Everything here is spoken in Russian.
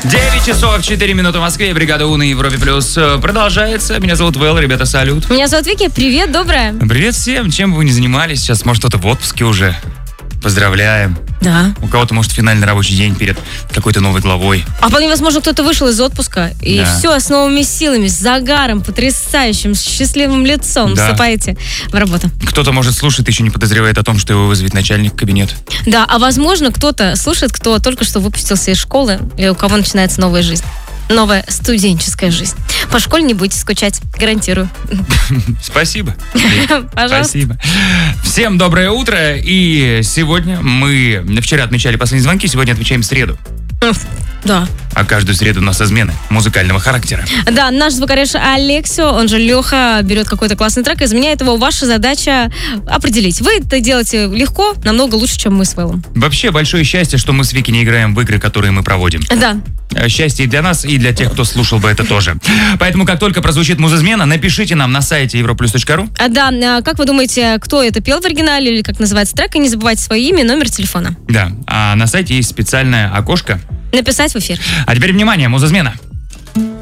9 часов 4 минуты в Москве. Бригада У на Европе Плюс продолжается. Меня зовут Вэл, ребята, салют. Меня зовут Вики, привет, доброе. Привет всем, чем бы вы ни занимались. Сейчас, может, кто-то в отпуске уже. Поздравляем. Да. У кого-то, может, финальный рабочий день перед какой-то новой главой. А вполне возможно, кто-то вышел из отпуска и все с новыми силами, с загаром, потрясающим, с счастливым лицом вступаете в работу. Кто-то, может, слушает, еще не подозревает о том, что его вызовет начальник в кабинет. Да, а возможно, кто-то слушает, кто только что выпустился из школы, и у кого начинается новая жизнь. Новая студенческая жизнь. По школе не будете скучать, гарантирую. Спасибо. Пожалуйста. Спасибо. Всем доброе утро. И сегодня мы вчера отмечали последние звонки, сегодня отмечаем среду. Да. А каждую среду у нас измены музыкального характера. Да, наш звукорежиссер Алексио, он же Леха, берет какой-то классный трек и заменяет его. Ваша задача определить. Вы это делаете легко, намного лучше, чем мы с Вэллом. Вообще большое счастье, что мы с Вики не играем в игры, которые мы проводим. Да. Счастье и для нас, и для тех, кто слушал бы это тоже. Поэтому, как только прозвучит музызмена, напишите нам на сайте europlus.ru. Да, как вы думаете, кто это пел в оригинале, или как называется трек, и не забывайте свое имя и номер телефона. Да, а на сайте есть специальное окошко. Написать в эфир. А теперь внимание, музызмена.